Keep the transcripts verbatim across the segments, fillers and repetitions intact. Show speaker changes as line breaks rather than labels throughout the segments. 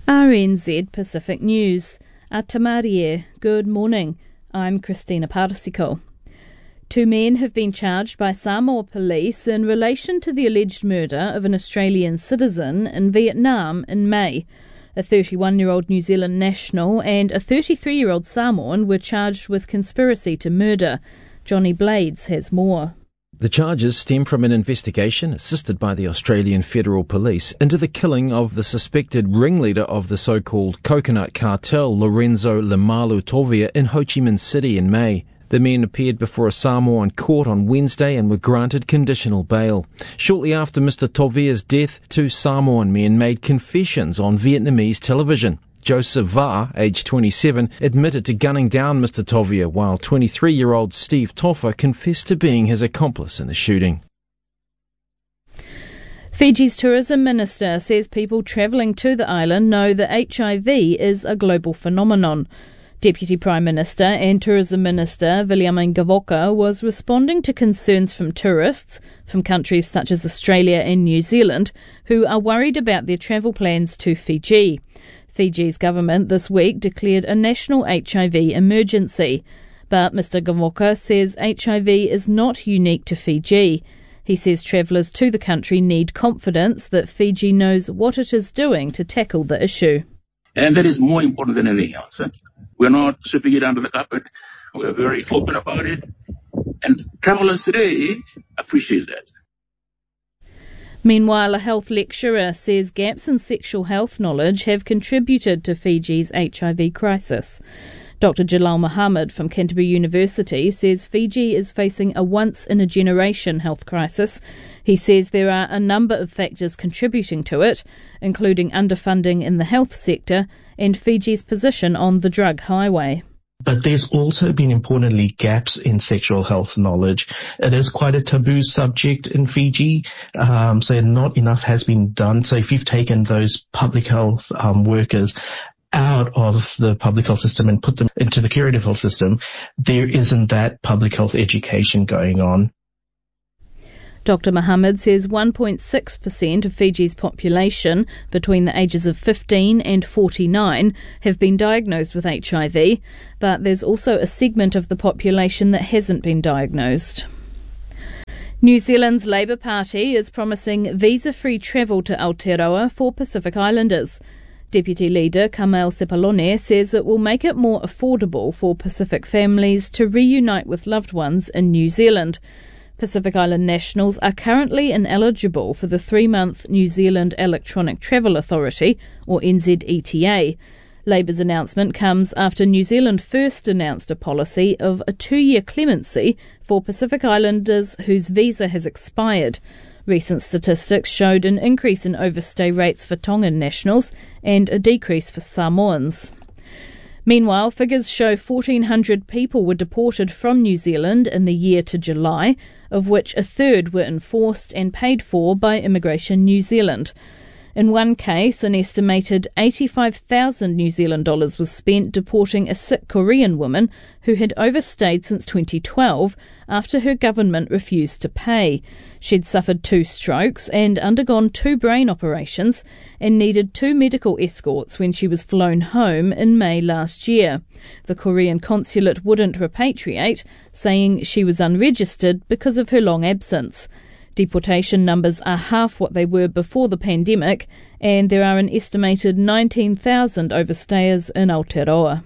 R N Z Pacific News. Atamarie, good morning. I'm Christina Parasiko. Two men have been charged by Samoa police in relation to the alleged murder of an Australian citizen in Vietnam in May. A thirty-one-year-old New Zealand national and a thirty-three-year-old Samoan were charged with conspiracy to murder. Johnny Blades has more.
The charges stem from an investigation, assisted by the Australian Federal Police, into the killing of the suspected ringleader of the so-called coconut cartel, Lorenzo Lemalu Tovia, in Ho Chi Minh City in May. The men appeared before a Samoan court on Wednesday and were granted conditional bail. Shortly after Mister Tovia's death, two Samoan men made confessions on Vietnamese television. Joseph Va, aged twenty-seven, admitted to gunning down Mister Tovia, while twenty-three-year-old Steve Toffa confessed to being his accomplice in the shooting.
Fiji's tourism minister says people travelling to the island know that H I V is a global phenomenon. Deputy Prime Minister and Tourism Minister Viliame Gavoka was responding to concerns from tourists from countries such as Australia and New Zealand who are worried about their travel plans to Fiji. Fiji's government this week declared a national H I V emergency, but Mister Gavoka says H I V is not unique to Fiji. He says travellers to the country need confidence that Fiji knows what it is doing to tackle the issue.
And that is more important than anything else. We're not sweeping it under the carpet. We're very open about it. And travellers today appreciate that.
Meanwhile, a health lecturer says gaps in sexual health knowledge have contributed to Fiji's H I V crisis. Doctor Jalal Muhammad from Canterbury University says Fiji is facing a once-in-a-generation health crisis. He says there are a number of factors contributing to it, including underfunding in the health sector and Fiji's position on the drug highway.
But there's also been, importantly, gaps in sexual health knowledge. It is quite a taboo subject in Fiji, um, so not enough has been done. So if you've taken those public health um, workers out of the public health system and put them into the curative health system, there isn't that public health education going on.
Doctor Muhammad says one point six percent of Fiji's population between the ages of fifteen and forty-nine have been diagnosed with H I V, but there's also a segment of the population that hasn't been diagnosed. New Zealand's Labour Party is promising visa-free travel to Aotearoa for Pacific Islanders. Deputy Leader Kamal Sepalone says it will make it more affordable for Pacific families to reunite with loved ones in New Zealand. Pacific Island nationals are currently ineligible for the three-month New Zealand Electronic Travel Authority, or N Z E T A. Labour's announcement comes after New Zealand first announced a policy of a two-year clemency for Pacific Islanders whose visa has expired. Recent statistics showed an increase in overstay rates for Tongan nationals and a decrease for Samoans. Meanwhile, figures show fourteen hundred people were deported from New Zealand in the year to July, of which a third were enforced and paid for by Immigration New Zealand. In one case, an estimated eighty-five thousand New Zealand dollars was spent deporting a sick Korean woman who had overstayed since twenty twelve after her government refused to pay. She'd suffered two strokes and undergone two brain operations and needed two medical escorts when she was flown home in May last year. The Korean consulate wouldn't repatriate, saying she was unregistered because of her long absence. Deportation numbers are half what they were before the pandemic, and there are an estimated nineteen thousand overstayers in Aotearoa.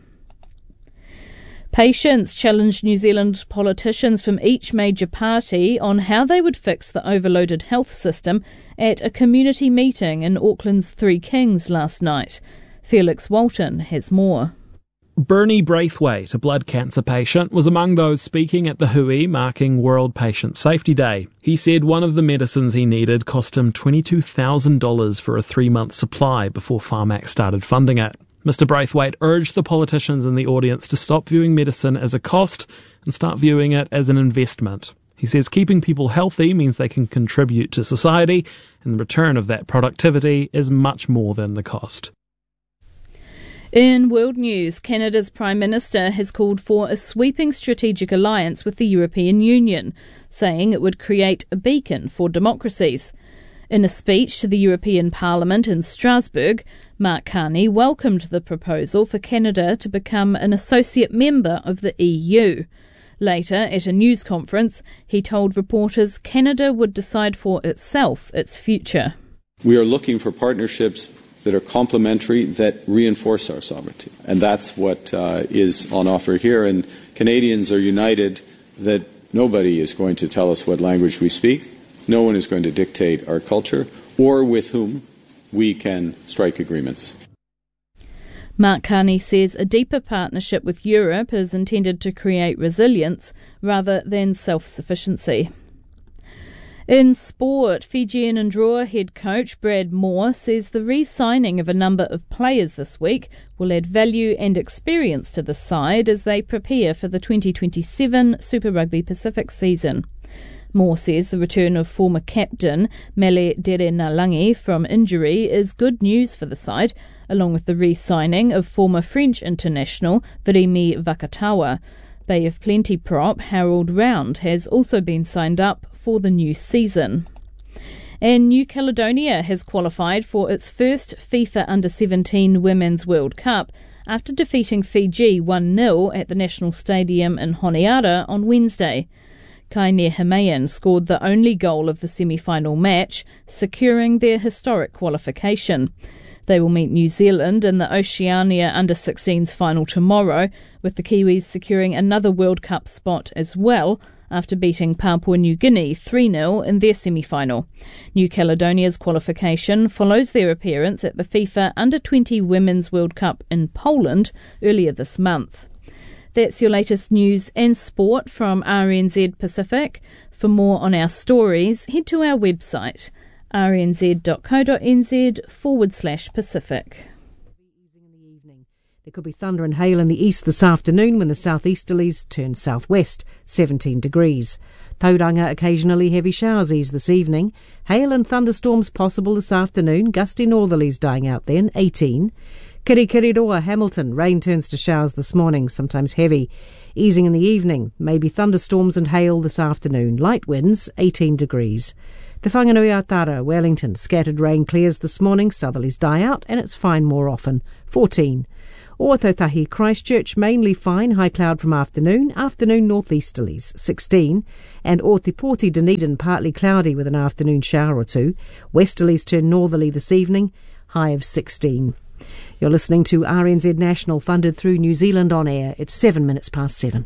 Patients challenged New Zealand politicians from each major party on how they would fix the overloaded health system at a community meeting in Auckland's Three Kings last night. Felix Walton has more.
Bernie Braithwaite, a blood cancer patient, was among those speaking at the Hui marking World Patient Safety Day. He said one of the medicines he needed cost him twenty-two thousand dollars for a three-month supply before Pharmac started funding it. Mister Braithwaite urged the politicians in the audience to stop viewing medicine as a cost and start viewing it as an investment. He says keeping people healthy means they can contribute to society, and the return of that productivity is much more than the cost.
In world news, Canada's Prime Minister has called for a sweeping strategic alliance with the European Union, saying it would create a beacon for democracies. In a speech to the European Parliament in Strasbourg, Mark Carney welcomed the proposal for Canada to become an associate member of the E U. Later, at a news conference, he told reporters Canada would decide for itself its future.
We are looking for partnerships that are complementary, that reinforce our sovereignty. And that's what uh, is on offer here. And Canadians are united that nobody is going to tell us what language we speak. No one is going to dictate our culture or with whom we can strike agreements.
Mark Carney says a deeper partnership with Europe is intended to create resilience rather than self-sufficiency. In sport, Fijian and Drua head coach Brad Moore says the re-signing of a number of players this week will add value and experience to the side as they prepare for the twenty twenty-seven Super Rugby Pacific season. Moore says the return of former captain Mele Derenalangi from injury is good news for the side, along with the re-signing of former French international Virimi Vakatawa. Bay of Plenty prop Harold Round has also been signed up for the new season. And New Caledonia has qualified for its first FIFA under seventeen Women's World Cup after defeating Fiji one nil at the National Stadium in Honiara on Wednesday. Kaine Himayan scored the only goal of the semi-final match, securing their historic qualification. They will meet New Zealand in the Oceania under sixteens final tomorrow, with the Kiwis securing another World Cup spot as well after beating Papua New Guinea three nil in their semi-final. New Caledonia's qualification follows their appearance at the FIFA under twenty Women's World Cup in Poland earlier this month. That's your latest news and sport from R N Z Pacific. For more on our stories, head to our website rnz.co.nz forward slash Pacific.
There could be thunder and hail in the east this afternoon when the southeasterlies turn southwest, seventeen degrees. Tauranga, occasionally heavy showers ease this evening. Hail and thunderstorms possible this afternoon, gusty northerlies dying out then, eighteen. Kirikiriroa, Hamilton, rain turns to showers this morning, sometimes heavy. Easing in the evening, maybe thunderstorms and hail this afternoon. Light winds, eighteen degrees. Te Whanganui-a-Tara, Wellington, scattered rain clears this morning, southerlies die out and it's fine more often, fourteen. Ōtautahi, Christchurch, mainly fine, high cloud from afternoon, afternoon northeasterlies, sixteen. And Ōtepoti, Dunedin, partly cloudy with an afternoon shower or two. Westerlies turn northerly this evening, high of sixteen. You're listening to R N Z National, funded through New Zealand On Air. It's seven minutes past seven.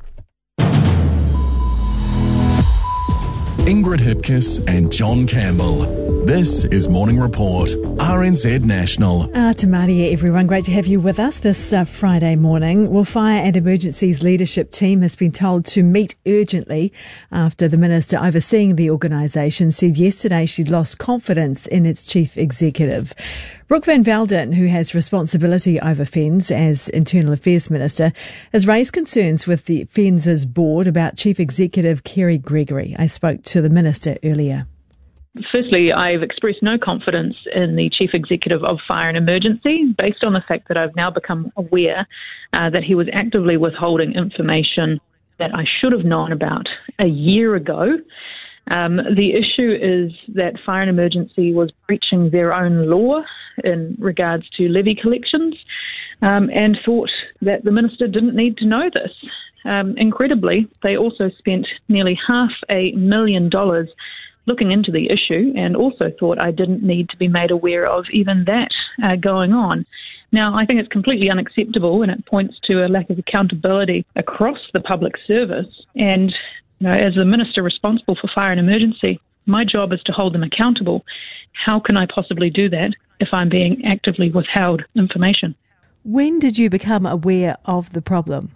Ingrid Hipkiss and John Campbell. This is Morning Report, R N Z National.
Ah, te Māria, everyone. Great to have you with us this uh, Friday morning. Well, Fire and Emergencies leadership team has been told to meet urgently after the minister overseeing the organisation said yesterday she'd lost confidence in its chief executive. Brooke Van Velden, who has responsibility over F E N Z as Internal Affairs Minister, has raised concerns with the F E N Z's board about Chief Executive Kerry Gregory. I spoke to the Minister earlier.
Firstly, I've expressed no confidence in the Chief Executive of Fire and Emergency based on the fact that I've now become aware uh, that he was actively withholding information that I should have known about a year ago. Um, the issue is that Fire and Emergency was breaching their own law in regards to levy collections um, and thought that the Minister didn't need to know this. Um, incredibly, they also spent nearly half a million dollars looking into the issue and also thought I didn't need to be made aware of even that uh, going on. Now, I think it's completely unacceptable and it points to a lack of accountability across the public service. And you know, as the Minister responsible for Fire and Emergency, my job is to hold them accountable. How can I possibly do that if I'm being actively withheld information?
When did you become aware of the problem?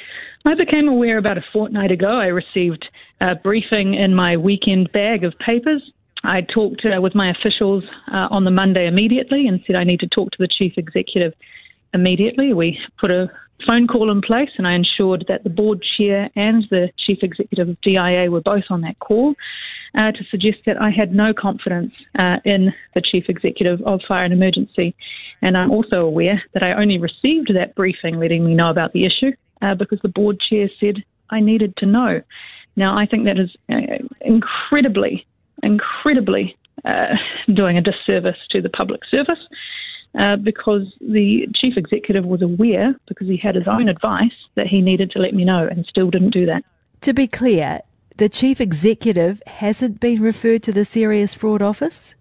I became aware about a fortnight ago. I received a briefing in my weekend bag of papers. I talked uh, with my officials uh, on the Monday immediately and said I need to talk to the Chief Executive immediately. We put a phone call in place and I ensured that the board chair and the Chief Executive of D I A were both on that call uh, to suggest that I had no confidence uh, in the Chief Executive of Fire and Emergency. And I'm also aware that I only received that briefing letting me know about the issue uh, because the board chair said I needed to know. Now, I think that is uh, incredibly, incredibly uh, doing a disservice to the public service uh, because the chief executive was aware, because he had his own advice, that he needed to let me know and still didn't do that.
To be clear, the chief executive hasn't been referred to the Serious Fraud Office?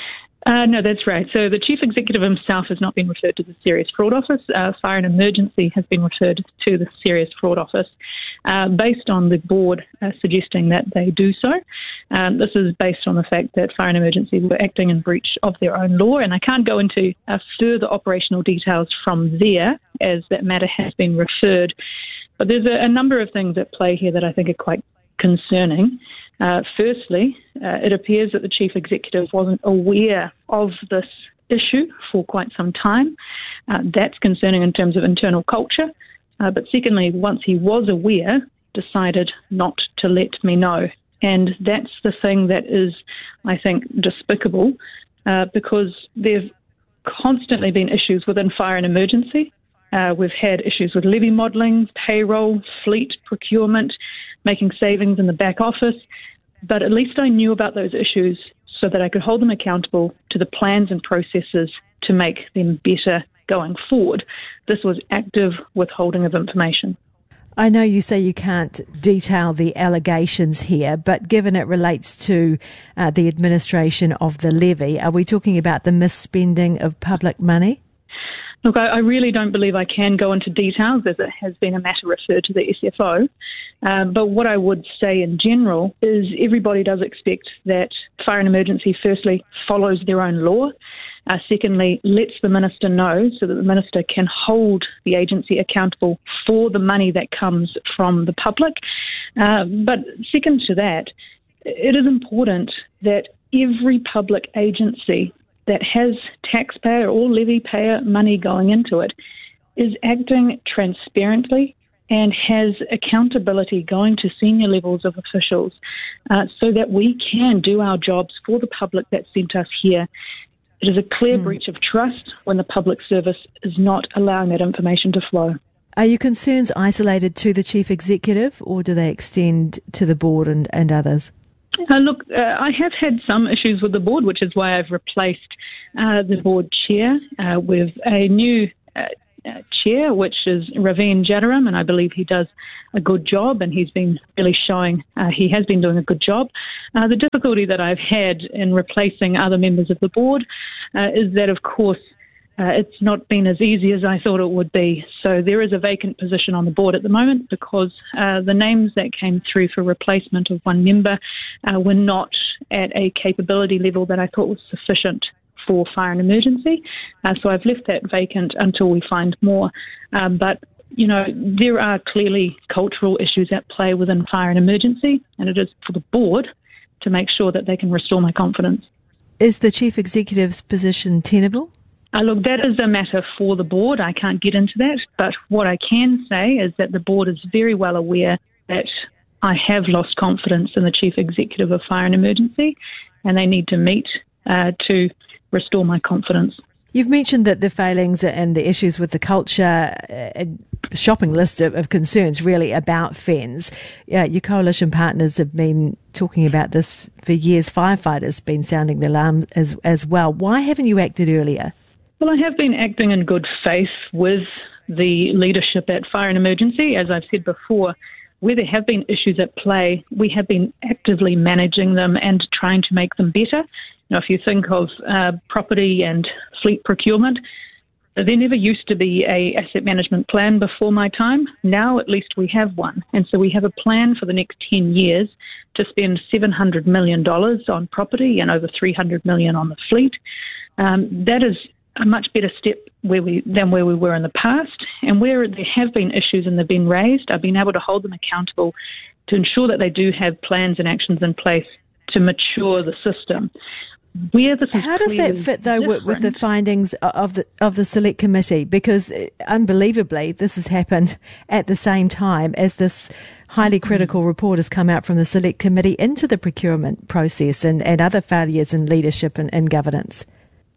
Uh, no, that's right. So the chief executive himself has not been referred to the Serious Fraud Office. Uh, Fire and Emergency has been referred to the Serious Fraud Office uh, based on the board uh, suggesting that they do so. Um, this is based on the fact that Fire and Emergency were acting in breach of their own law, and I can't go into uh, further operational details from there as that matter has been referred. But there's a, a number of things at play here that I think are quite concerning. Uh, firstly, uh, it appears that the chief executive wasn't aware of this issue for quite some time. Uh, that's concerning in terms of internal culture. Uh, but secondly, once he was aware, decided not to let me know. And that's the thing that is, I think, despicable, uh, because there have constantly been issues within Fire and Emergency. Uh, we've had issues with levy modelling, payroll, fleet procurement, making savings in the back office. But at least I knew about those issues so that I could hold them accountable to the plans and processes to make them better going forward. This was active withholding of information.
I know you say you can't detail the allegations here, but given it relates to uh, the administration of the levy, are we talking about the misspending of public money?
Look, I, I really don't believe I can go into details as it has been a matter referred to the S F O. Um, but what I would say in general is everybody does expect that Fire and Emergency, firstly, follows their own law. Uh, secondly, lets the minister know so that the minister can hold the agency accountable for the money that comes from the public. Uh, but second to that, it is important that every public agency that has taxpayer or levy payer money going into it is acting transparently and has accountability going to senior levels of officials uh, so that we can do our jobs for the public that sent us here. It is a clear mm. breach of trust when the public service is not allowing that information to flow.
Are your concerns isolated to the chief executive, or do they extend to the board and, and others?
Uh, look, uh, I have had some issues with the board, which is why I've replaced uh, the board chair uh, with a new uh, uh, chair, which is Raveen Jadaram, and I believe he does a good job, and he's been really showing uh, he has been doing a good job. Uh, the difficulty that I've had in replacing other members of the board uh, is that, of course, Uh, it's not been as easy as I thought it would be. So there is a vacant position on the board at the moment because uh, the names that came through for replacement of one member uh, were not at a capability level that I thought was sufficient for Fire and Emergency. Uh, so I've left that vacant until we find more. Um, but, you know, there are clearly cultural issues at play within Fire and Emergency, and it is for the board to make sure that they can restore my confidence.
Is the chief executive's position tenable?
Uh, look, that is a matter for the board. I can't get into that. But what I can say is that the board is very well aware that I have lost confidence in the chief executive of Fire and Emergency, and they need to meet uh, to restore my confidence.
You've mentioned that the failings and the issues with the culture, a shopping list of, of concerns really about F E N S. Uh, your coalition partners have been talking about this for years. Firefighters have been sounding the alarm as, as well. Why haven't you acted earlier?
Well, I have been acting in good faith with the leadership at Fire and Emergency. As I've said before, where there have been issues at play, we have been actively managing them and trying to make them better. Now, if you think of uh, property and fleet procurement, there never used to be a asset management plan before my time. Now, at least we have one. And so we have a plan for the next ten years to spend seven hundred million dollars on property and over three hundred million dollars on the fleet. Um, that is a much better step where we than where we were in the past. And where there have been issues and they've been raised, I've been able to hold them accountable to ensure that they do have plans and actions in place to mature the system. Where this is
How does that fit, though, with, with the findings of the of the Select Committee? Because, unbelievably, this has happened at the same time as this highly critical report has come out from the Select Committee into the procurement process and, and other failures in leadership and, and governance.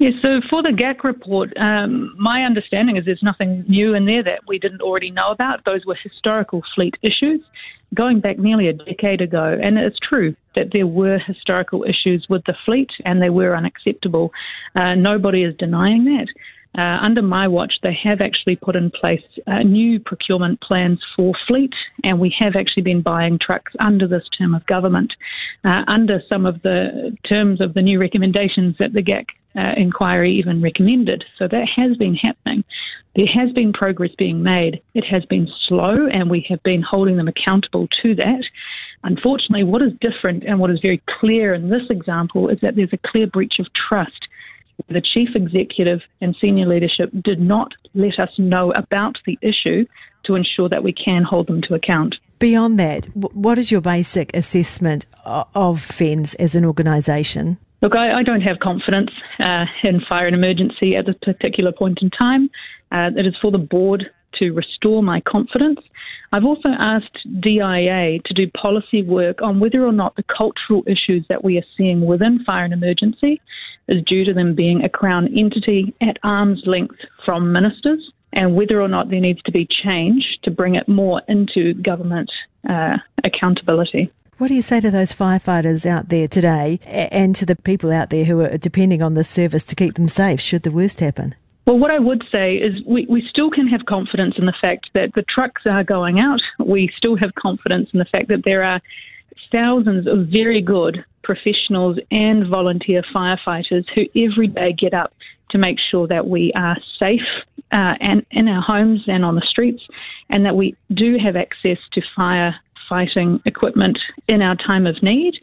Yes, so for the G A C report, um, my understanding is there's nothing new in there that we didn't already know about. Those were historical fleet issues going back nearly a decade ago. And it's true that there were historical issues with the fleet and they were unacceptable. Uh, nobody is denying that. Uh, under my watch, they have actually put in place uh, new procurement plans for fleet, and we have actually been buying trucks under this term of government, uh, under some of the terms of the new recommendations that the G A C uh, inquiry even recommended. So that has been happening. There has been progress being made. It has been slow, and we have been holding them accountable to that. Unfortunately, what is different and what is very clear in this example is that there's a clear breach of trust. The chief executive and senior leadership did not let us know about the issue to ensure that we can hold them to account.
Beyond that, what is your basic assessment of FENZ as an organisation?
Look, I, I don't have confidence uh, in fire and emergency at this particular point in time. Uh, it is for the board to restore my confidence. I've also asked D I A to do policy work on whether or not the cultural issues that we are seeing within fire and emergency is due to them being a Crown entity at arm's length from ministers, and whether or not there needs to be change to bring it more into government uh, accountability.
What do you say to those firefighters out there today and to the people out there who are depending on this service to keep them safe should the worst happen?
Well, what I would say is we, we still can have confidence in the fact that the trucks are going out. We still have confidence in the fact that there are thousands of very good professionals and volunteer firefighters who every day get up to make sure that we are safe uh, and in our homes and on the streets, and that we do have access to firefighting equipment in our time of need.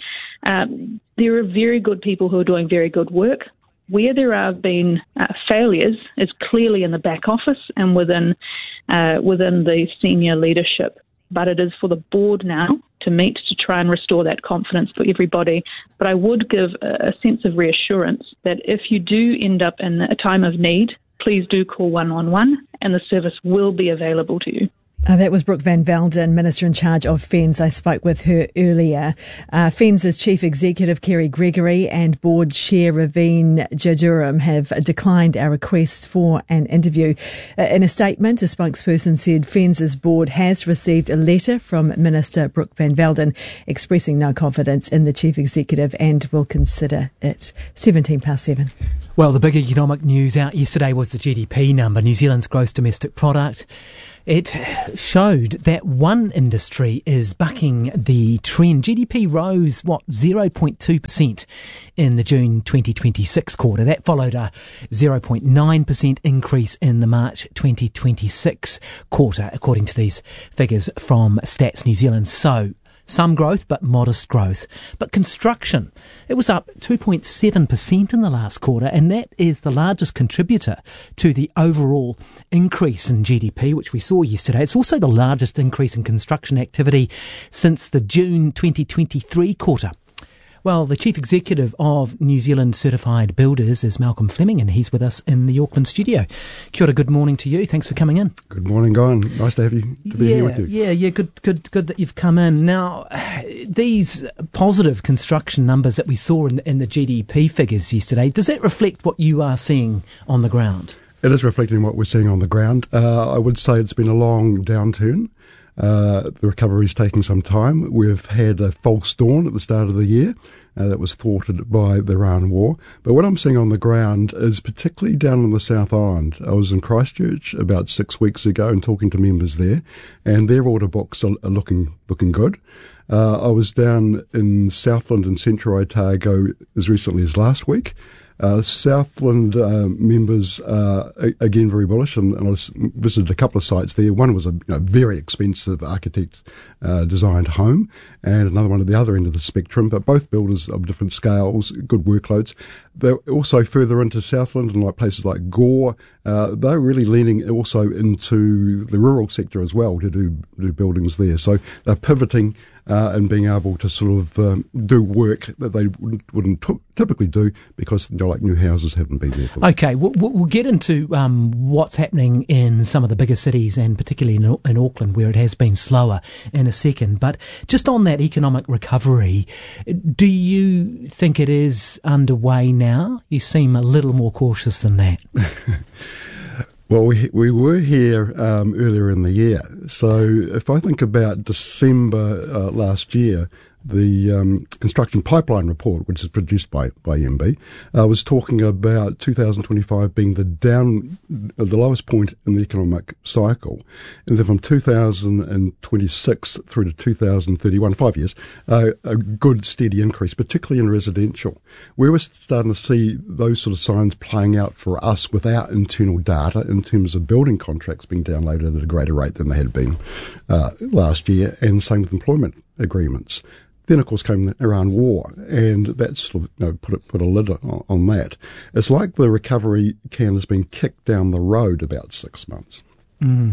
Um, there are very good people who are doing very good work. Where there have been uh, failures is clearly in the back office and within uh, within the senior leadership. But it is for the board now to meet to try and restore that confidence for everybody. But I would give a, a sense of reassurance that if you do end up in a time of need, please do call one one one and the service will be available to you.
Uh, that was Brooke Van Velden, Minister in charge of FENZ. I spoke with her earlier. Uh, FENZ's Chief Executive, Kerry Gregory, and Board Chair, Raveen Jajuram, have declined our request for an interview. Uh, in a statement, a spokesperson said FENZ's board has received a letter from Minister Brooke Van Velden expressing no confidence in the Chief Executive and will consider it. seventeen past seven.
Well, the big economic news out yesterday was the G D P number, New Zealand's gross domestic product. It showed that one industry is bucking the trend. G D P rose, what, zero point two percent in the June twenty twenty-six quarter. That followed a zero point nine percent increase in the March twenty twenty-six quarter, according to these figures from Stats New Zealand. So, some growth, but modest growth. But construction, it was up two point seven percent in the last quarter, and that is the largest contributor to the overall increase in G D P, which we saw yesterday. It's also the largest increase in construction activity since the June twenty twenty-three quarter. Well, the Chief Executive of New Zealand Certified Builders is Malcolm Fleming, and he's with us in the Auckland studio. Kia ora, good morning to you. Thanks for coming in.
Good morning, Guy. Nice to have you, to be
yeah,
here with you.
Yeah, yeah, good, good, good that you've come in. Now, these positive construction numbers that we saw in the, in the G D P figures yesterday, does that reflect what you are seeing on the ground?
It is reflecting what we're seeing on the ground. Uh, I would say it's been a long downturn. Uh, the recovery is taking some time. We've had a false dawn at the start of the year uh, that was thwarted by the Iran war. But what I'm seeing on the ground is particularly down on the South Island. I was in Christchurch about six weeks ago and talking to members there, and their order books are, are looking looking good. Uh, I was down in Southland and Central Otago as recently as last week. Uh, Southland uh, members are, again, very bullish, and, and I visited a couple of sites there. One was a you know, very expensive architect-designed uh, home, and another one at the other end of the spectrum, but both builders of different scales, good workloads. They're also further into Southland, and like places like Gore, uh, they're really leaning also into the rural sector as well to do, do buildings there. So they're pivoting uh, and being able to sort of um, do work that they wouldn't, wouldn't t- typically do because, you know, like new houses haven't been there for them.
Okay, we'll, we'll get into um, what's happening in some of the bigger cities and particularly in, in Auckland where it has been slower in a second. But just on that economic recovery, do you think it is underway now? You seem a little more cautious than that.
Well, we we were here um, earlier in the year. So if I think about December uh, last year, the um, Construction Pipeline Report, which is produced by, by M B, uh, was talking about two thousand twenty-five being the down, uh, the lowest point in the economic cycle. And then from two thousand twenty-six through to two thousand thirty-one, five years, uh, a good steady increase, particularly in residential. We were starting to see those sort of signs playing out for us with our internal data in terms of building contracts being downloaded at a greater rate than they had been uh, last year, and same with employment agreements. Then, of course, came the Iran war, and that sort of, you know, put, a, put a lid on, on that. It's like the recovery can has been kicked down the road about six months.
Mm.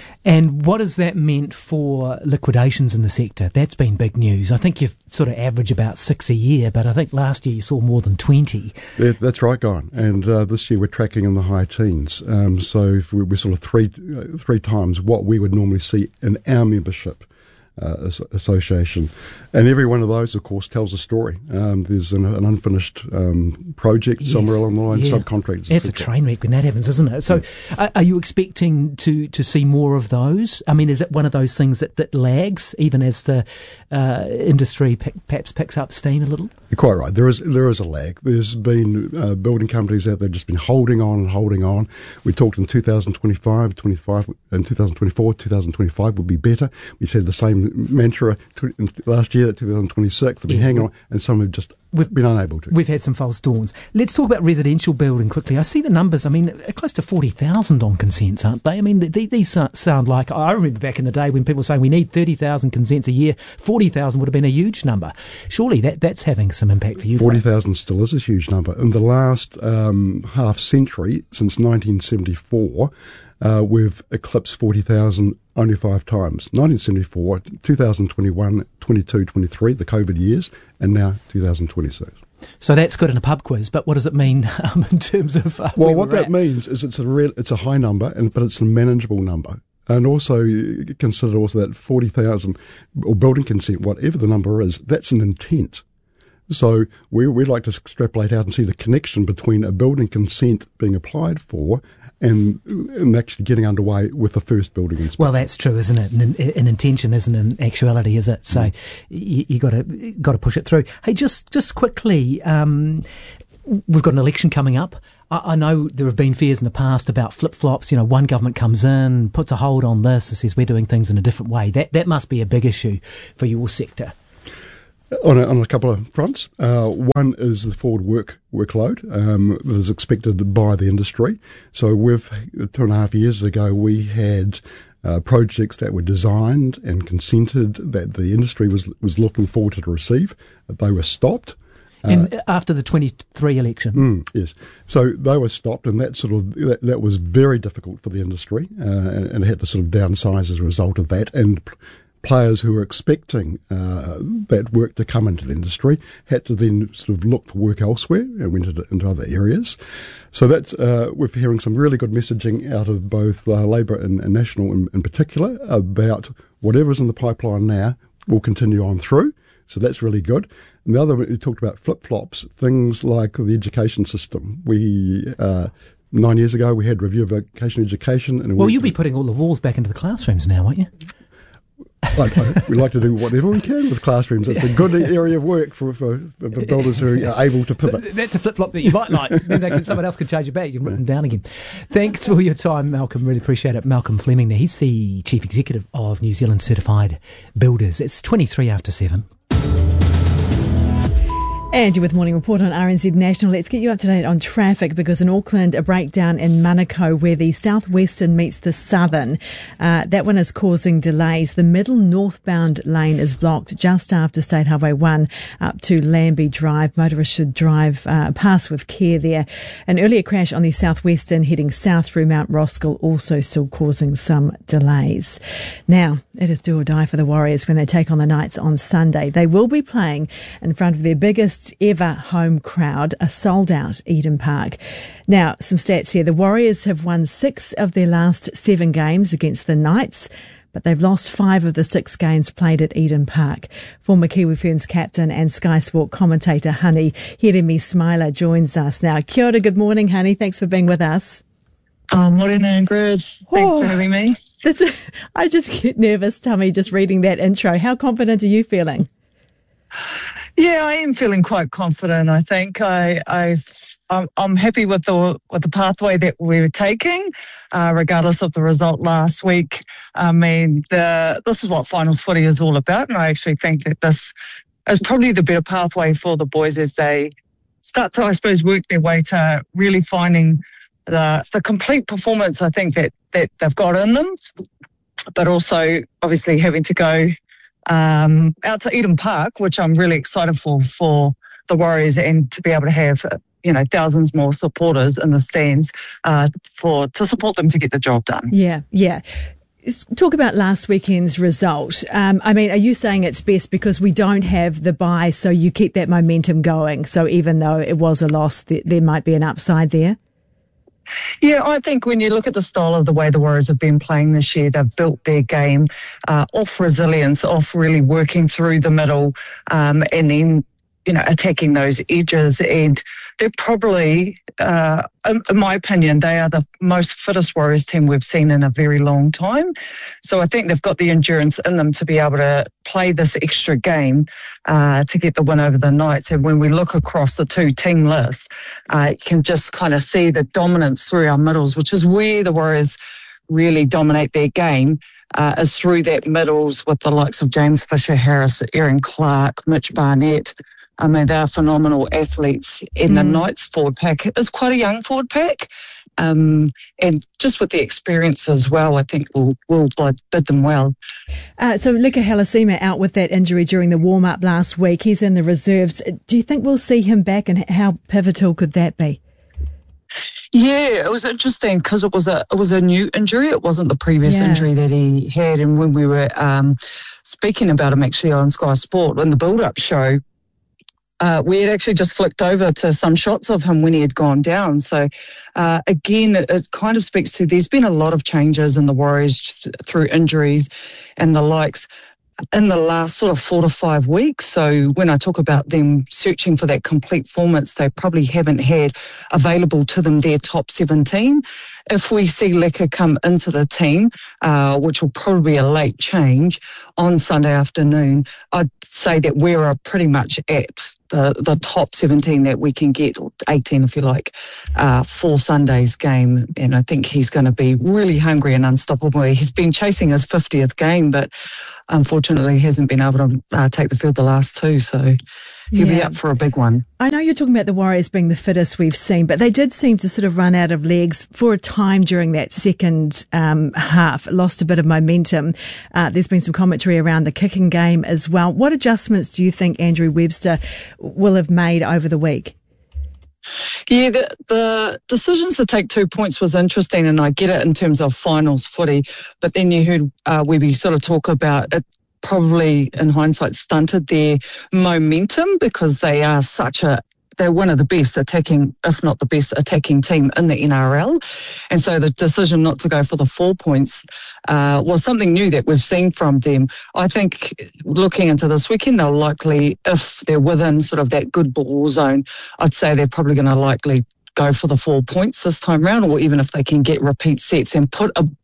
And what has that meant for liquidations in the sector? That's been big news. I think you've sort of average about six a year, but I think last year you saw more than twenty.
Yeah, that's right, Guy. And uh, this year we're tracking in the high teens. Um, so if we're sort of three, uh, three times what we would normally see in our membership Uh, association. And every one of those, of course, tells a story. Um, there's an, an unfinished um, project yes, somewhere along the line, yeah. subcontractors.
It's a train wreck when that happens, isn't it? So yeah. uh, are you expecting to, to see more of those? I mean, is it one of those things that, that lags even as the uh, industry p- perhaps picks up steam a little?
You're quite right. There is there is a lag. There's been uh, building companies out there just been holding on and holding on. We talked in two thousand twenty-five, twenty-five, and two thousand twenty-four, two thousand twenty-five would be better. We said the same mantra to, last year, that two thousand twenty-six. They've been yeah. hanging on, and some have just we've been unable to.
We've had some false dawns. Let's talk about residential building quickly. I see the numbers. I mean, close to forty thousand on consents, aren't they? I mean, th- these sound like, I remember back in the day when people were saying we need thirty thousand consents a year, forty thousand would have been a huge number. Surely that, that's having some impact for you.
forty thousand still is a huge number. In the last um, half century, since nineteen seventy-four, uh, we've eclipsed forty thousand only five times. nineteen seventy-four, two thousand twenty-one, twenty-two, twenty-three, the COVID years, and now two thousand twenty-six.
So that's good in a pub quiz, but what does it mean um, in terms of uh,
well, what that
at?
means is it's a real, it's a high number, and but it's a manageable number. And also consider also that forty thousand or building consent, whatever the number is, that's an intent. So we, we'd like to extrapolate out and see the connection between a building consent being applied for and, and actually getting underway with the first building inspection.
Well, that's true, isn't it? An, an intention isn't an actuality, is it? So mm. you, you got to got to push it through. Hey, just just quickly, um, we've got an election coming up. I, I know there have been fears in the past about flip-flops. You know, one government comes in, puts a hold on this, and says we're doing things in a different way. That that must be a big issue for your sector.
On a, on a couple of fronts. Uh, one is the forward work workload um, that is expected by the industry. So we've, two and a half years ago, we had uh, projects that were designed and consented that the industry was was looking forward to receive. They were stopped.
And uh, after the twenty-three election?
Mm, yes. So they were stopped, and that sort of that, that was very difficult for the industry, uh, and, and had to sort of downsize as a result of that. And players who were expecting uh, that work to come into the industry had to then sort of look for work elsewhere and went into, into other areas. So that's uh, we're hearing some really good messaging out of both uh, Labour and, and National in, in particular about whatever's in the pipeline now will continue on through. So that's really good. And the other, we talked about flip-flops, things like the education system. We uh, nine years ago we had review of vocational education. And
well, you'll be putting all the walls back into the classrooms now, won't you?
I, I, we like to do whatever we can with classrooms. It's a good area of work for, for, for builders who are able to pivot.
So that's a flip-flop that you might like. Then they can, someone else can change it back. You can put them down again. Thanks for your time, Malcolm. Really appreciate it. Malcolm Fleming there. He's the Chief Executive of New Zealand Certified Builders. It's twenty-three after seven.
And you're with Morning Report on R N Z National. Let's get you up to date on traffic, because in Auckland, a breakdown in Manukau where the southwestern meets the southern. Uh, that one is causing delays. The middle northbound lane is blocked just after State Highway one up to Lambie Drive. Motorists should drive uh, past with care there. An earlier crash on the southwestern heading south through Mount Roskill also still causing some delays. Now, it is do or die for the Warriors when they take on the Knights on Sunday. They will be playing in front of their biggest ever home crowd, a sold-out Eden Park. Now, some stats here. The Warriors have won six of their last seven games against the Knights, but they've lost five of the six games played at Eden Park. Former Kiwi Ferns captain and Sky Sport commentator Honey Hiremi Smiler joins us now. Kia ora, good morning, Honey. Thanks for being with us.
Oh, morning, Ingrid. Thanks oh, for having me.
This, I just get nervous, tummy, just reading that intro. How confident are you feeling?
Yeah, I am feeling quite confident. I think I, I've, I'm, I'm happy with the with the pathway that we're taking, uh, regardless of the result last week. I mean, the this is what finals footy is all about, and I actually think that this is probably the better pathway for the boys as they start to, I suppose, work their way to really finding the the complete performance I think that, that they've got in them, but also obviously having to go Um, out to Eden Park, which I'm really excited for, for the Warriors, and to be able to have, you know, thousands more supporters in the stands uh, for to support them to get the job done.
Yeah, yeah. Let's talk about last weekend's result. Um, I mean, are you saying it's best because we don't have the bye, so you keep that momentum going? So even though it was a loss, th- there might be an upside there?
Yeah, I think when you look at the style of the way the Warriors have been playing this year, they've built their game uh, off resilience, off really working through the middle, um, and then, you know, attacking those edges. And they're probably, uh, in, in my opinion, they are the most fittest Warriors team we've seen in a very long time. So I think they've got the endurance in them to be able to play this extra game uh, to get the win over the Knights. And when we look across the two team lists, uh, you can just kind of see the dominance through our middles, which is where the Warriors really dominate their game, uh, is through that middles with the likes of James Fisher-Harris, Aaron Clark, Mitch Barnett. I mean, they're phenomenal athletes. And mm. the Knights forward pack is quite a young forward pack. Um, and just with the experience as well, I think will will bid them well.
Uh, so Leka Halasima out with that injury during the warm-up last week. He's in the reserves. Do you think we'll see him back, and how pivotal could that be?
Yeah, it was interesting because it was a it was a new injury. It wasn't the previous yeah. injury that he had. And when we were um, speaking about him actually on Sky Sport in the build-up show, Uh, we had actually just flicked over to some shots of him when he had gone down. So, uh, again, it, it kind of speaks to there's been a lot of changes in the Warriors through injuries and the likes in the last sort of four to five weeks. So when I talk about them searching for that complete performance, they probably haven't had available to them their top seventeen. If we see Leka come into the team, uh, which will probably be a late change on Sunday afternoon, I'd say that we're pretty much at the, the top seventeen that we can get, or eighteen if you like, uh, for Sunday's game. And I think he's going to be really hungry and unstoppable. He's been chasing his fiftieth game, but unfortunately hasn't been able to uh, take the field the last two. So he'll yeah. be up for a big one.
I know you're talking about the Warriors being the fittest we've seen, but they did seem to sort of run out of legs for a time during that second um, half, lost a bit of momentum. Uh, there's been some commentary around the kicking game as well. What adjustments do you think Andrew Webster will have made over the week?
Yeah, the, the decisions to take two points was interesting, and I get it in terms of finals footy, but then you heard uh, Webby sort of talk about it probably, in hindsight, stunted their momentum because they are such a they're one of the best attacking, if not the best attacking team in the N R L. And so the decision not to go for the four points uh, was something new that we've seen from them. I think looking into this weekend, they'll likely, if they're within sort of that good ball zone, I'd say they're probably going to likely go for the four points this time round, or even if they can get repeat sets and put a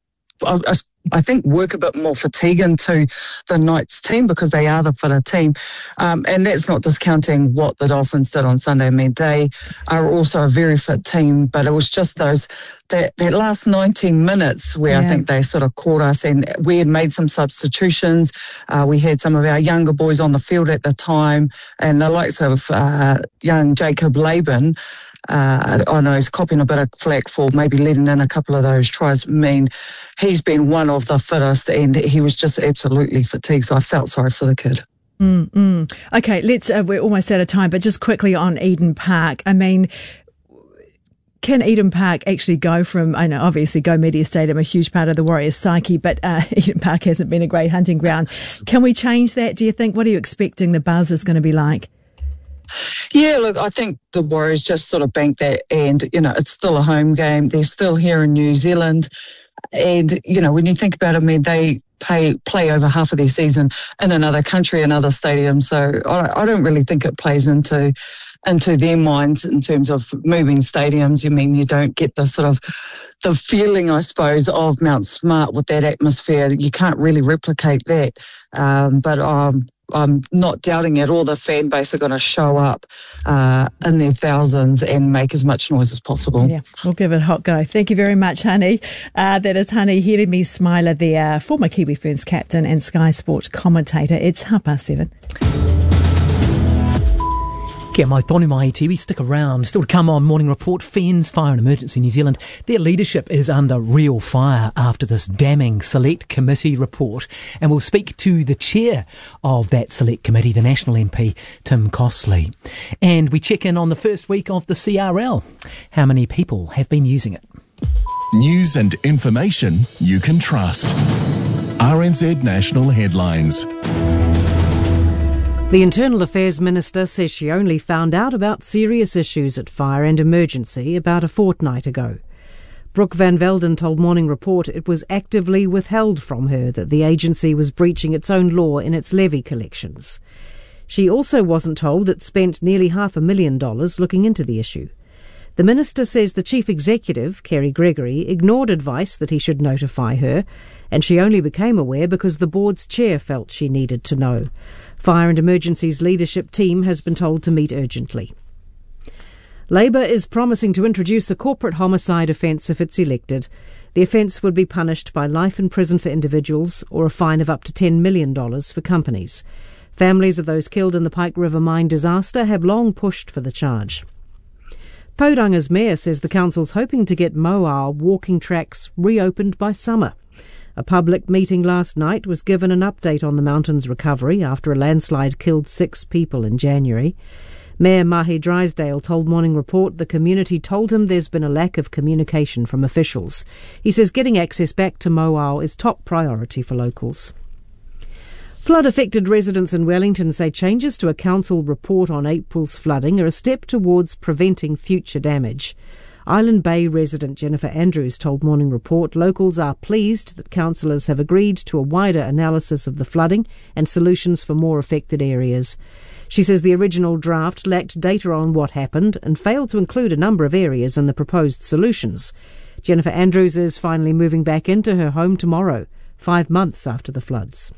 I, I think, work a bit more fatigue into the Knights team because they are the fitter team. Um, and that's not discounting what the Dolphins did on Sunday. I mean, they are also a very fit team, but it was just those that, that last nineteen minutes where yeah. I think they sort of caught us, and we had made some substitutions. Uh, we had some of our younger boys on the field at the time, and the likes of uh, young Jacob Laban. Uh, I know he's copying a bit of flack for maybe letting in a couple of those tries. I mean, he's been one of the fittest, and he was just absolutely fatigued, so I felt sorry for the kid.
Mm-mm. Okay, let's. Uh, we're almost out of time, but just quickly on Eden Park. I mean, can Eden Park actually go from, I know obviously Go Media Stadium, a huge part of the Warriors' psyche, but uh, Eden Park hasn't been a great hunting ground. Can we change that, do you think? What are you expecting the buzz is going to be like?
Yeah, look, I think the Warriors just sort of bank that, and, you know, it's still a home game. They're still here in New Zealand. And, you know, when you think about it, I mean, they pay, play over half of their season in another country, another stadium. So I, I don't really think it plays into into their minds in terms of moving stadiums. I mean, you don't get the sort of the feeling, I suppose, of Mount Smart with that atmosphere. You can't really replicate that. Um, but um, I'm not doubting it. All the fan base are going to show up uh, in their thousands and make as much noise as possible.
Yeah, we'll give it a hot go. Thank you very much, Honey. Uh, that is Honey Hirimi-Smiler, the uh, former Kiwi Ferns captain and Sky Sport commentator. It's half past seven.
Kia mai tonu mai te, we stick around. Still to come on Morning Report, Ferns Fire and Emergency New Zealand. Their leadership is under real fire after this damning Select Committee report. And we'll speak to the chair of that Select Committee, the National M P, Tim Costley. And we check in on the first week of the C R L. How many people have been using it?
News and information you can trust. R N Z National Headlines.
The Internal Affairs Minister says she only found out about serious issues at Fire and Emergency about a fortnight ago. Brooke Van Velden told Morning Report it was actively withheld from her that the agency was breaching its own law in its levy collections. She also wasn't told it spent nearly half a million dollars looking into the issue. The minister says the chief executive, Kerry Gregory, ignored advice that he should notify her, and she only became aware because the board's chair felt she needed to know. Fire and Emergency's leadership team has been told to meet urgently. Labour is promising to introduce a corporate homicide offence if it's elected. The offence would be punished by life in prison for individuals or a fine of up to ten million dollars for companies. Families of those killed in the Pike River mine disaster have long pushed for the charge. Tauranga's mayor says the council's hoping to get Moao walking tracks reopened by summer. A public meeting last night was given an update on the mountain's recovery after a landslide killed six people in January. Mayor Mahi Drysdale told Morning Report the community told him there's been a lack of communication from officials. He says getting access back to Moao is top priority for locals. Flood-affected residents in Wellington say changes to a council report on April's flooding are a step towards preventing future damage. Island Bay resident Jennifer Andrews told Morning Report locals are pleased that councillors have agreed to a wider analysis of the flooding and solutions for more affected areas. She says the original draft lacked data on what happened and failed to include a number of areas in the proposed solutions. Jennifer Andrews is finally moving back into her home tomorrow, five months after the floods.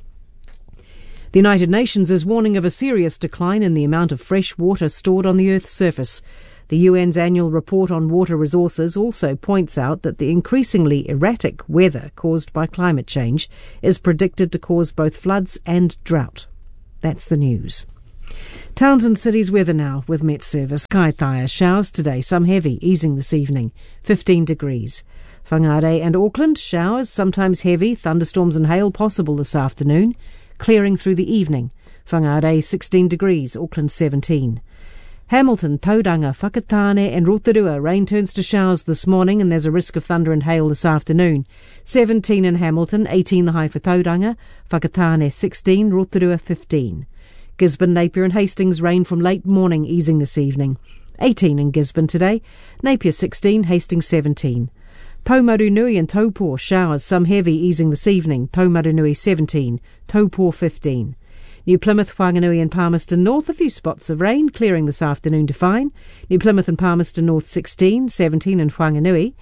The United Nations is warning of a serious decline in the amount of fresh water stored on the Earth's surface. The U N's annual report on water resources also points out that the increasingly erratic weather caused by climate change is predicted to cause both floods and drought. That's the news. Towns and cities weather now with Met Service. Kaitaia showers today, some heavy, easing this evening, fifteen degrees. Whangarei and Auckland, showers, sometimes heavy, thunderstorms and hail possible this afternoon, clearing through the evening. Whangarei sixteen degrees, Auckland seventeen. Hamilton, Tauranga, Whakatane and Rotorua, rain turns to showers this morning and there's a risk of thunder and hail this afternoon. seventeen in Hamilton, eighteen the high for Tauranga, Whakatane sixteen, Rotorua fifteen. Gisborne, Napier and Hastings, rain from late morning easing this evening. eighteen in Gisborne today, Napier sixteen, Hastings seventeen. Taumarunui and Taupō, showers, some heavy easing this evening, Taumarunui seventeen, Taupō fifteen. New Plymouth, Whanganui and Palmerston North, a few spots of rain, clearing this afternoon to fine. New Plymouth and Palmerston North sixteen, seventeen in Whanganui.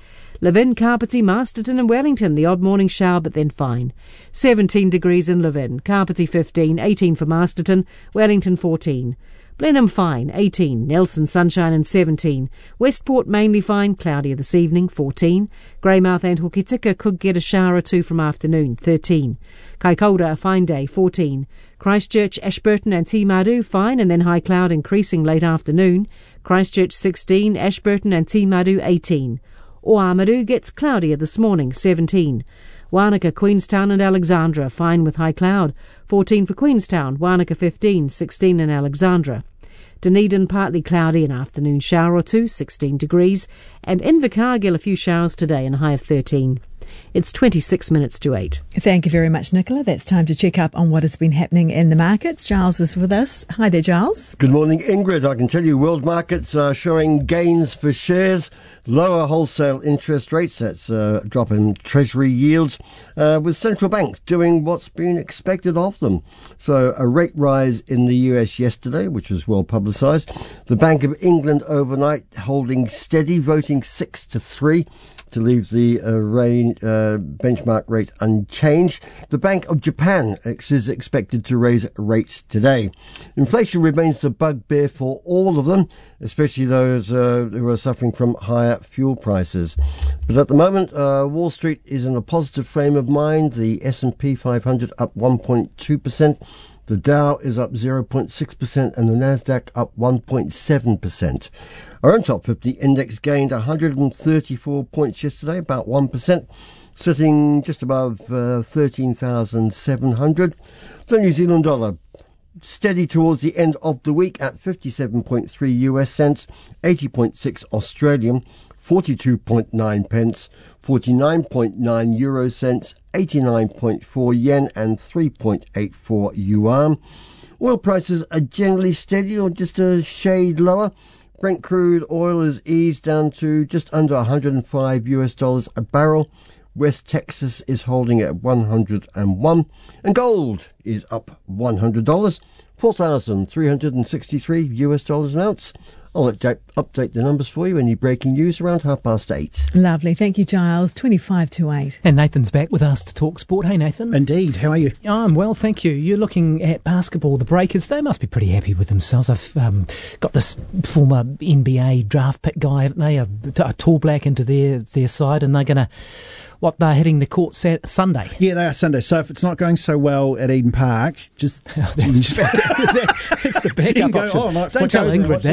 Levin, Carpety, Masterton and Wellington, the odd morning shower but then fine. seventeen degrees in Levin, Carpety fifteen, eighteen for Masterton, Wellington fourteen. Blenheim fine, eighteen, Nelson sunshine and seventeen. Westport mainly fine, cloudier this evening, fourteen. Greymouth and Hokitika could get a shower or two from afternoon, thirteen. Kaikoura a fine day, fourteen. Christchurch, Ashburton and Timaru fine and then high cloud increasing late afternoon. Christchurch sixteen, Ashburton and Timaru eighteen. Oamaru gets cloudier this morning, seventeen. Wanaka, Queenstown and Alexandra fine with high cloud, fourteen for Queenstown, Wanaka fifteen, sixteen in Alexandra. Dunedin partly cloudy, an afternoon shower or two, sixteen degrees, and Invercargill a few showers today and a high of thirteen. It's twenty-six minutes to eight.
Thank you very much, Nicola. That's time to check up on what has been happening in the markets. Giles is with us. Hi there, Giles.
Good morning, Ingrid. I can tell you world markets are showing gains for shares, lower wholesale interest rates, that's a drop in treasury yields, uh, with central banks doing what's been expected of them. So a rate rise in the U S yesterday, which was well publicised. The Bank of England overnight holding steady, voting six to three. To leave the uh, rain, uh, benchmark rate unchanged. The Bank of Japan is expected to raise rates today. Inflation remains the bugbear for all of them, especially those uh, who are suffering from higher fuel prices. But at the moment, uh, Wall Street is in a positive frame of mind. The S and P five hundred up one point two percent. The Dow is up zero point six percent and the Nasdaq up one point seven percent. Our own top fifty index gained one hundred thirty-four points yesterday, about one percent, sitting just above uh, thirteen thousand seven hundred. The New Zealand dollar steady towards the end of the week at fifty-seven point three U S cents, eighty point six Australian, forty-two point nine pence, forty-nine point nine euro cents, eighty-nine point four yen and three point eight four yuan. Oil prices are generally steady or just a shade lower. Brent crude oil is eased down to just under one hundred five U S dollars a barrel. West Texas is holding at one hundred one. And gold is up one hundred dollars, four thousand three hundred sixty-three U S dollars an ounce. I'll update, update the numbers for you. Any breaking news around half past eight.
Lovely. Thank you, Giles. twenty-five to eight.
And Nathan's back with us to talk sport. Hey, Nathan.
Indeed. How are you?
I'm well, thank you. You're looking at basketball. The Breakers, they must be pretty happy with themselves. They've um, got this former N B A draft pick guy, haven't they? A, a tall black into their, their side, and they're going to... What, they're hitting the court Sat- Sunday?
Yeah, they are Sunday. So if it's not going so well at Eden Park, just...
Oh, that's, just that's the backup
go,
option.
Oh, no,
Don't tell Ingrid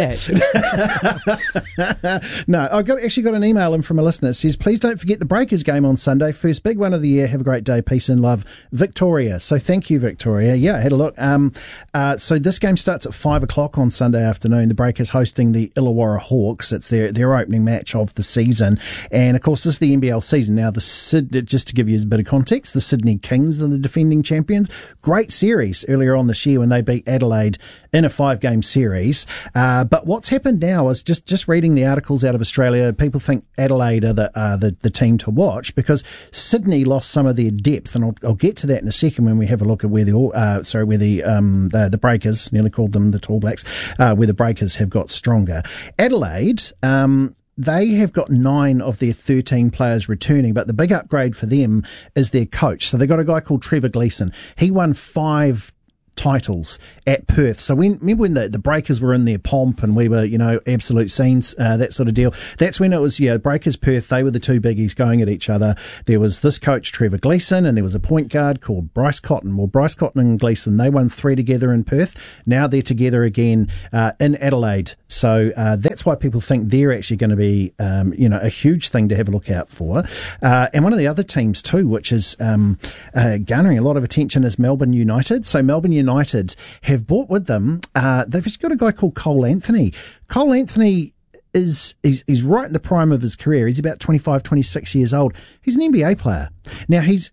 that. No, I got actually got an email in from a listener. It says, please don't forget the Breakers game on Sunday. First big one of the year. Have a great day. Peace and love. Victoria. So thank you, Victoria. Yeah, I had a look. Um, uh, so this game starts at five o'clock on Sunday afternoon. The Breakers hosting the Illawarra Hawks. It's their, their opening match of the season. And, of course, this is the N B L season. Now, the Sid, just to give you a bit of context, the Sydney Kings are the defending champions. Great series earlier on this year when they beat Adelaide in a five-game series. Uh, but what's happened now is just, just reading the articles out of Australia, people think Adelaide are the, uh, the, the team to watch because Sydney lost some of their depth, and I'll, I'll get to that in a second when we have a look at where the uh, sorry where the um the, the Breakers, nearly called them the Tall Blacks, uh, where the Breakers have got stronger. Adelaide, um. They have got nine of their thirteen players returning, but the big upgrade for them is their coach. So they've got a guy called Trevor Gleeson. He won five titles at Perth. So when, remember when the, the Breakers were in their pomp and we were, you know, absolute scenes, uh, that sort of deal. That's when it was, yeah, Breakers, Perth, they were the two biggies going at each other. There was this coach, Trevor Gleeson, and there was a point guard called Bryce Cotton. Well, Bryce Cotton and Gleeson, they won three together in Perth. Now they're together again, uh, in Adelaide. So, uh, that's why people think they're actually going to be, um, you know, a huge thing to have a look out for. Uh, and one of the other teams too, which is, um, uh, garnering a lot of attention is Melbourne United. So Melbourne United United have brought with them, uh, they've got a guy called Cole Anthony. Cole Anthony is, he's, he's right in the prime of his career. He's about twenty-five, twenty-six years old. He's an N B A player. Now he's, he's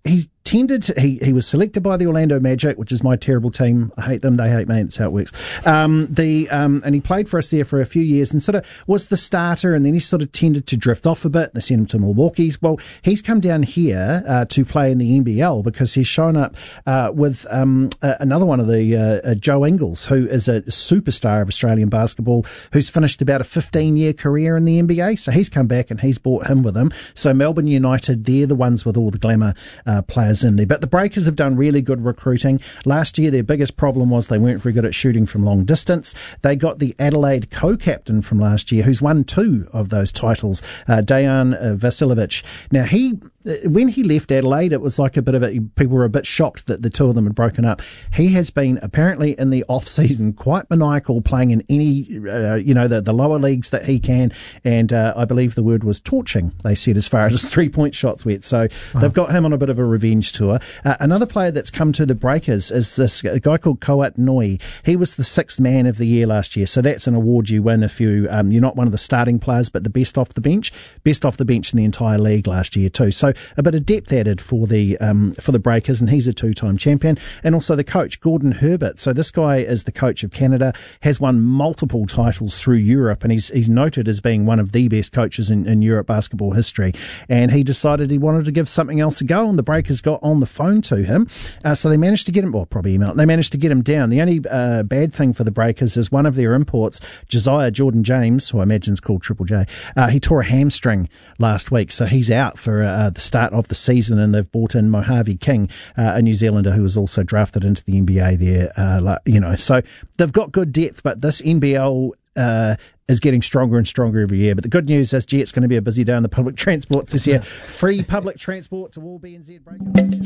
tended to, he, he was selected by the Orlando Magic, which is my terrible team. I hate them. They hate me. That's how it works. Um, the, um, and he played for us there for a few years and sort of was the starter, and then he sort of tended to drift off a bit. They sent him to Milwaukee. Well, he's come down here uh, to play in the N B L because he's shown up uh, with um, uh, another one of the uh, uh, Joe Ingles, who is a superstar of Australian basketball, who's finished about a fifteen-year career in the N B A. So he's come back and he's brought him with him. So Melbourne United, they're the ones with all the glamour uh, players in there. But the Breakers have done really good recruiting. Last year, their biggest problem was they weren't very good at shooting from long distance. They got the Adelaide co-captain from last year, who's won two of those titles, uh, Dejan uh, Vasiljevic. Now, he... when he left Adelaide, it was like a bit of a, people were a bit shocked that the two of them had broken up. He has been apparently in the off season quite maniacal, playing in any, uh, you know, the, the lower leagues that he can. And, uh, I believe the word was torching, they said, as far as his three point shots went. So wow. They've got him on a bit of a revenge tour. Uh, another player that's come to the Breakers is this a guy called Koat Noi. He was the sixth man of the year last year. So that's an award you win if you, um, you're not one of the starting players, but the best off the bench, best off the bench in the entire league last year too. So a bit of depth added for the um, for the Breakers, and he's a two-time champion. And also the coach, Gordon Herbert. So this guy is the coach of Canada, has won multiple titles through Europe, and he's he's noted as being one of the best coaches in, in Europe basketball history. And he decided he wanted to give something else a go, and the Breakers got on the phone to him. Uh, so they managed to get him, well, probably email. They managed to get him down. The only uh, bad thing for the Breakers is one of their imports, Josiah Jordan James, who I imagine is called Triple J, uh, he tore a hamstring last week, so he's out for uh, the start of the season, and they've brought in Mojave King, uh, a New Zealander who was also drafted into the N B A there, uh, you know, so they've got good depth, but this N B L uh, is getting stronger and stronger every year. But the good news is, gee, it's going to be a busy day on the public transport this year. Free public transport to all B N Z Breakers.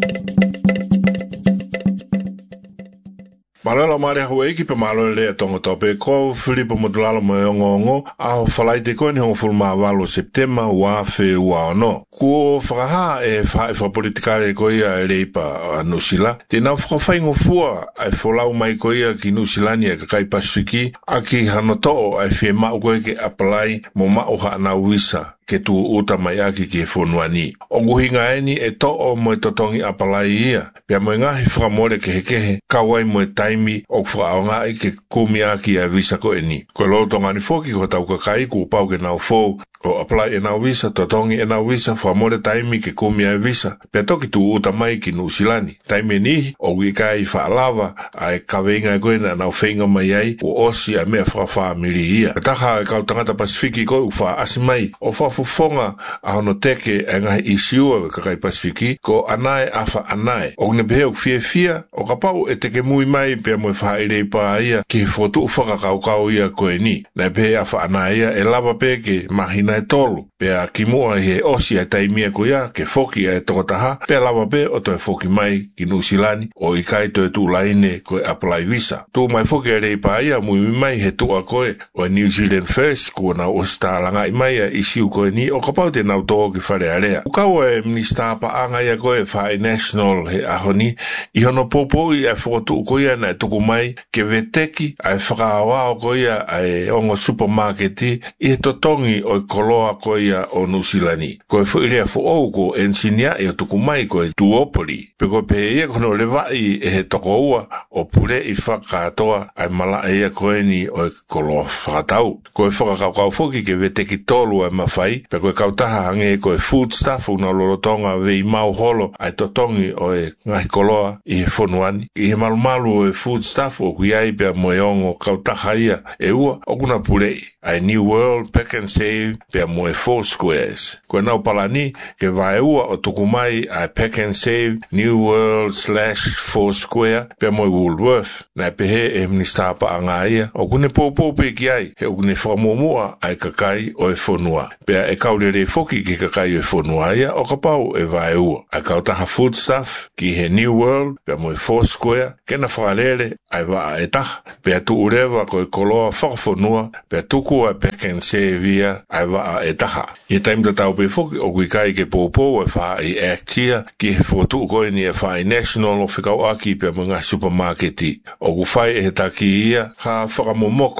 Malala mare ho eki pe malo le tongo tope ko Filipo modulalo mo ngongo a falai te ko ni ho fulma valo September wa fe wa no ko fraha e fa fa politikale ko ia leipa anusila te na fa fa ngo fua ai folau mai ko ia ki nusilani ka kai pasifiki aki hanoto ai fe ma ko ke apply mo ma o ha na visa ke tu uta mai aki ke fonuani o guhinga eni e to o mo totongi apply ia pe mo nga hi fra mole ke ke kawai mo taimi o fra nga ke kumia ki a visa ko eni ko lo tonga ni foki ko tau ka kai ku pau ke na fo o apply e na visa totongi e na visa fra mole taimi ke kumia visa pe to ki tu uta mai ki nusilani taimi ni o wi kai fa lava ai kavenga ko na na fenga mai ai o osi a me fra family ia ta ha ka tanga pasifiki ko fa asimai o fa fufonga a hono teke e ngai isiua ka kai pasifiki ko anai afa anai o ne beheu fie fia o ka pau e teke mui mai pe mo fa ile pa ia ki fotu faka ka ka ia ko ni na be afa anai e lava pe ke mahina e tolu pe a kimua he osi e taimia ko ia ke foki e tokotaha pe lava pe o to foki mai ki nusilani o i kai to tu laine ko apply visa tu mai foki e pa ia mui mai he tu a ko o New Zealand first ko na o sta langa mai e isiu ko ni o kapau te nau tō ki whare area. Ukau e minister pa anga ia koe whae national he ahoni, i hono popo i e whotu ko ia na e tuku mai ke veteki ai whakaawa o ko ia ai ongo supermarketi i he totongi o i koloa ko ia o Nusilani. Ko e whuirea whuou ko ensinia i o tuku mai ko e Duopoli. Pe ko pe ia kono le vai e he toko ua o pure i whakatoa ai mala e ia koe ni o i koloa whakatau. Ko e whakakau foki ke veteki tolu ai mawhai pe koe kautaha hange koe food stuff una lorotonga vei mau holo ai totongi o e ngahi koloa i he whonuani. I he malumalu o e food stuff o kui ai pe moe ongo kautaha ia e ua o kuna pulei. Ai New World Pack and Save pe moe four squares. Koe nau palani ke vae ua o tukumai ai Pack and Save New World slash four square pe moe Woolworth. Nai pe he e minister pa anga ia o kune popo pe ki ai he o kune whamomua ai kakai o e whonua. Pea e kaurere foki ki kakai e whonua ia o ka pau e vae ua. A kautaha food stuff ki he New World pea moe four square kena whakarere ai waa e taha. Pea tu urewa ko e koloa whakawhonua pea tuku a Pack and Save ia ai waa e taha. I taim ta tau pe foki o kui kai ke popo e wha i act ia ki he whotu koe ni e wha i national o whikau aki pea mga supermarketi. O ku whai e he taki ia ha whakamomoko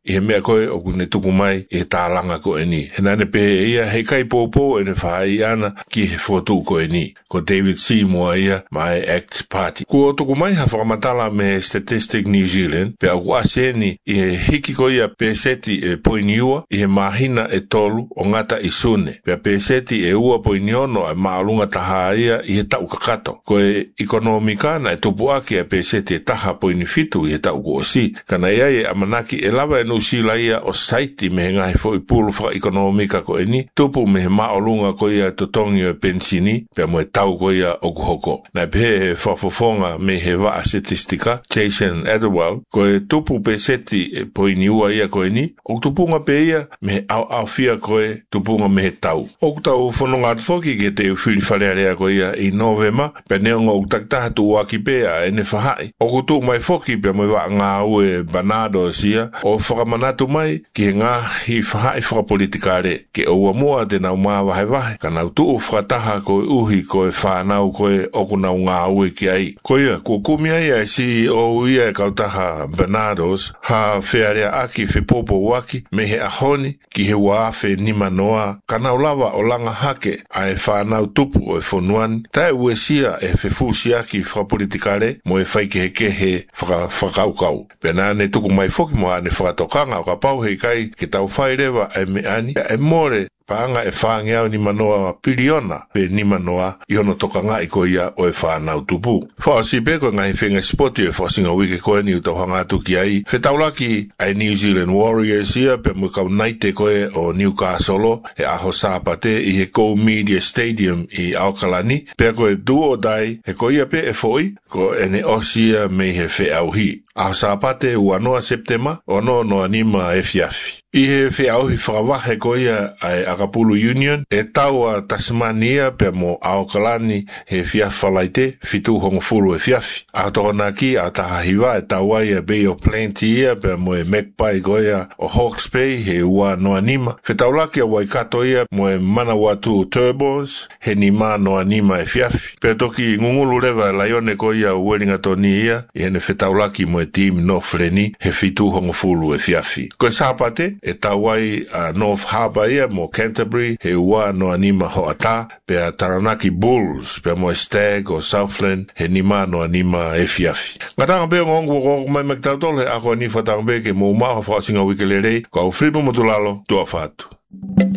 i he mea koe o kune tuku mai i he tālanga ko e ni. He nane pehe ia he kai pōpō e ne whai ana ki he whotu ko e ni. Ko David Seymour ia mai ACT Party. Ko o tuku mai ha whakamatala me Statistic New Zealand, pe au ase ni i he hiki ko ia peseti e poiniua i he mahina e tolu o ngata i sune. Pe peseti e ua poiniono e maalunga taha ia i he tau kakato. Ko e ekonomika na e tupu ake e peseti e taha poini fitu i he tau ko osi. Kana ia e amanaki e lava e nusila ia o saiti me he ngahi fo i pulu whaka ekonomika ko e ni. Tupu me he maalunga ko ia totongi o e pensini, pe mo e tau ko ia o kuhoko. Na pe he whafofonga me he waa statistika, Jason Adderwell, ko e tupu peseti e poiniua ia ko e ni. O tupunga pe ia me au au fia ko e tupunga me he tau. O kutau whanonga atfoki ke te uwhili whalearea ko ia i novema, pe neonga o taktaha tu waki pea e ne whahai. O kutu mai foki pe mo wa ngā ue banado sia, o whakamanatu mai ki he ngā hi whahai whakapolitikare, ke o mua te nau maa wahe wahe, ka nau tuu whakataha ko e uhi ko e whanau ko e oku nau ngā ue ki ai. Ko ia, ko kumia ia e si o ia e kautaha Bernardos, ha whearea aki whe popo waki, me he ahoni ki he waafe nima noa, ka nau lava o langa hake a e whanau tupu o e whonuani, tae ue sia e whe fusi aki whakapolitikare, mo e whaike he ke he whakaukau. Pena ne tuku mai foki mo ane whakatokanga o ka pau hei kai ki tau whairewa e me ani, e more paanga e whaangeau ni manoa piliona pe ni manoa i ono toka ngai ko ia o e whanau tupu. Whaasi pe ko ngai whenga spoti e whasinga wike koe ni utauhanga atu ki ai. Whetaulaki ai New Zealand Warriors ia pe mukau naite koe o Newcastle e aho sāpate i he Go Media Stadium i Aukalani. Pe koe duo dai he ko ia pe e foi ko ene osia me he whe auhi. Aho sāpate ua noa Septema o no no anima e fiafi. I he whe auhi whakawahe ko ia ai Akapulu Union e taua Tasmania pe mo Aukalani he fiafalaite fitu hongo furu e fiafi. A tōna ki a taha hiwa e tawai e Bay of Plenty ia pe mo e Magpie ko ia o Hawke's Bay he ua no anima. Whetaulaki a Waikato ia mo e Manawatu Turbos he nima no anima e fiafi. Pe toki ngungulu rewa Laione ko ia Wellingtoni ia i hene whetaulaki mo e Team North Reni he fitu hongo furu e fiafi. Ko sāpate e tawai a North Harbour ia mo Canterbury he ua no anima ho ata pe a Taranaki Bulls pe mo Stag o Southland he nima no anima e fiafi. Ngatanga pe ngongu ko mai maktauto le ako ni fatang be ke mo ma fa singa wikelere ko fripo motulalo to afatu.